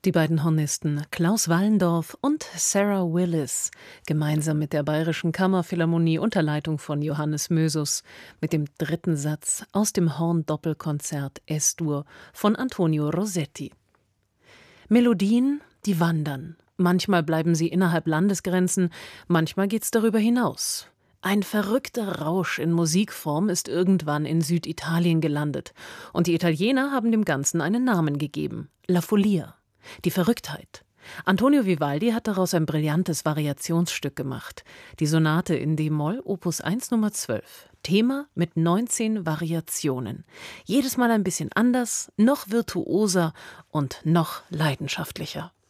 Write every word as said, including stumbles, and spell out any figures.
Die beiden Hornisten Klaus Wallendorf und Sarah Willis, gemeinsam mit der Bayerischen Kammerphilharmonie unter Leitung von Johannes Mösus, mit dem dritten Satz aus dem Horn-Doppelkonzert Es-Dur von Antonio Rossetti. Melodien, die wandern. Manchmal bleiben sie innerhalb Landesgrenzen, manchmal geht's darüber hinaus. Ein verrückter Rausch in Musikform ist irgendwann in Süditalien gelandet. Und die Italiener haben dem Ganzen einen Namen gegeben: La Follia. Die Verrücktheit. Antonio Vivaldi hat daraus ein brillantes Variationsstück gemacht. Die Sonate in d-Moll, Opus eins Nummer zwölf. Thema mit neunzehn Variationen. Jedes Mal ein bisschen anders, noch virtuoser und noch leidenschaftlicher.